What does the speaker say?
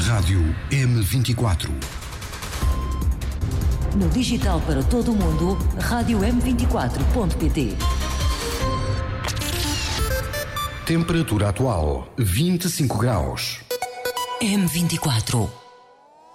Rádio M24. No digital para todo o mundo, rádio M24.pt. Temperatura atual, 25 graus. M24.